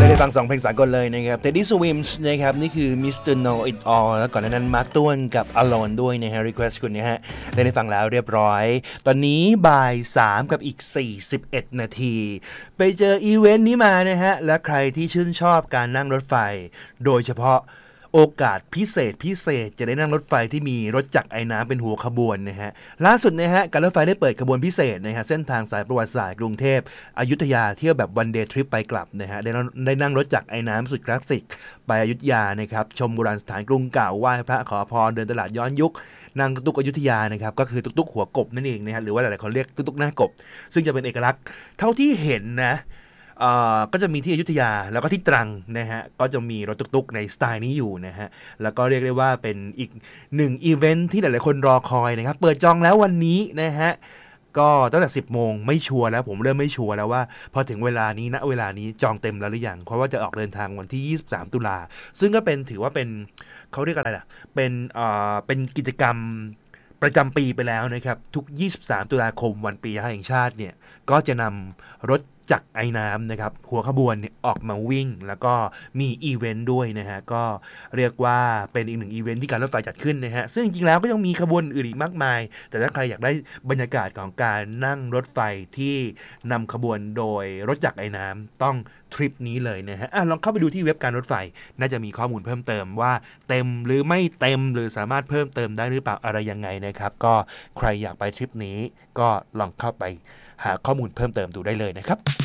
ได้ฟัง2เพลงสากลเลยนะครับ Teddy Swims นะครับนี่คือ Mr. Know It All แล้วก่อนหน้านั้นมาร์คต้วนกับ Alone ด้วยนะฮะ Request คุณนะฮะได้ฟังแล้วเรียบร้อยตอนนี้บ่าย3กับอีก41นาทีไปเจออีเวนต์นี้มานะฮะและใครที่ชื่นชอบการนั่งรถไฟโดยเฉพาะโอกาสพิเศษจะได้นั่งรถไฟที่มีรถจักรไอ้น้ำเป็นหัวขบวนนะฮะล่าสุดนะฮะการรถไฟได้เปิดขบวนพิเศษนะฮะเส้นทางสายประวัติศาสตร์กรุงเทพอยุธยาเที่ยวแบบวันเดย์ทริปไปกลับนะฮะได้นั่งรถจักรไอ้น้ำสุดคลาสสิกไปอยุธยานะครับชมโบราณสถานกรุงเก่าไหว้พระขอพรเดินตลาดย้อนยุคนั่งตุ๊กอยุธยานะครับก็คือตุ๊กหัวกบนั่นเองนะฮะหรือว่าหลายๆคนเรียกตุ๊กหน้ากบซึ่งจะเป็นเอกลักษณ์เท่าที่เห็นนะก็จะมีที่อยุธยาแล้วก็ที่ตรังนะฮะก็จะมีรถตุ๊กๆในสไตล์นี้อยู่นะฮะแล้วก็เรียกได้ว่าเป็นอีกหนึ่งอีเวนท์ที่หลายๆคนรอคอยนะครับเปิดจองแล้ววันนี้นะฮะก็ตั้งแต่10 โมงไม่ชัวร์แล้วผมเริ่มไม่ชัวร์แล้วว่าพอถึงเวลานี้ณเวลานี้จองเต็มแล้วหรือยังเพราะว่าจะออกเดินทางวันที่23ตุลาซึ่งก็เป็นถือว่าเป็นเขาเรียกอะไรล่ะเป็นกิจกรรมประจำปีไปแล้วนะครับทุก23ตุลาคมวันปีแห่งชาติเนี่ยก็จะนำรถจักรไอ้น้ำนะครับหัวขบวนเนี่ยออกมาวิ่งแล้วก็มีอีเวนต์ด้วยนะฮะก็เรียกว่าเป็นอีกหนึ่งอีเวนต์ที่การรถไฟจัดขึ้นนะฮะซึ่งจริงๆแล้วก็ยังมีขบวนอื่นอีกมากมายแต่ถ้าใครอยากได้บรรยากาศของการนั่งรถไฟที่นำขบวนโดยรถจักรไอ้น้ำต้องทริปนี้เลยนะฮะลองเข้าไปดูที่เว็บการรถไฟน่าจะมีข้อมูลเพิ่มเติมว่าเต็มหรือไม่เต็มหรือสามารถเพิ่มเติมได้หรือเปล่าอะไรยังไงนะครับก็ใครอยากไปทริปนี้ก็ลองเข้าไปหาข้อมูลเพิ่มเติมดูได้เลยนะครับ